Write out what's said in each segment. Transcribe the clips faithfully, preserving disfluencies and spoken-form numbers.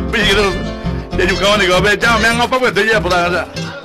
peligroso. Ya yucaban y que ya me han apagado este ya por allá.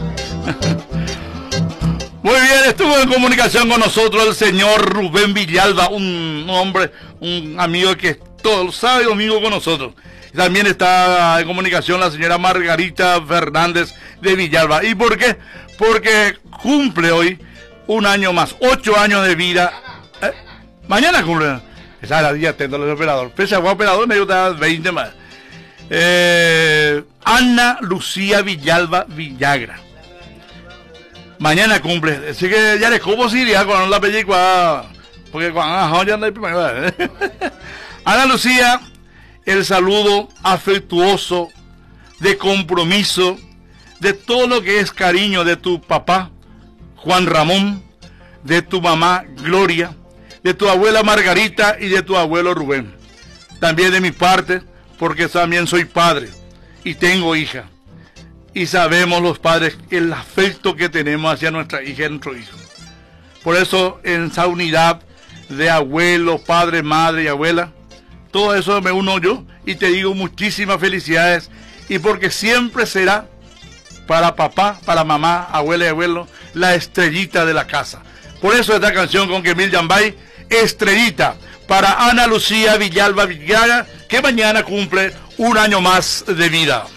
Muy bien, estuvo en comunicación con nosotros el señor Rubén Villalba, un, un hombre, un amigo que todo sabe domingo con nosotros. También está en comunicación la señora Margarita Fernández de Villalba. ¿Y por qué? Porque cumple hoy un año más, ocho años de vida. ¿Eh? Mañana cumple. Esa es la día atento al operador. Pese a un operador, me dio veinte más. Eh, Ana Lucía Villalba Villagra. Mañana cumple. Así que ya le como si iría con la película. Porque cuando ya no hay primera. Ana Lucía, el saludo afectuoso, de compromiso, de todo lo que es cariño de tu papá, Juan Ramón, de tu mamá, Gloria, de tu abuela Margarita y de tu abuelo Rubén. También de mi parte, porque también soy padre y tengo hija. Y sabemos los padres el afecto que tenemos hacia nuestra hija y nuestro hijo. Por eso, en esa unidad de abuelo, padre, madre y abuela, todo eso me uno yo y te digo muchísimas felicidades. Y porque siempre será para papá, para mamá, abuela y abuelo, la estrellita de la casa. Por eso esta canción con Kemil Yambay, Estrellita, para Ana Lucía Villalba Villagra, que mañana cumple un año más de vida.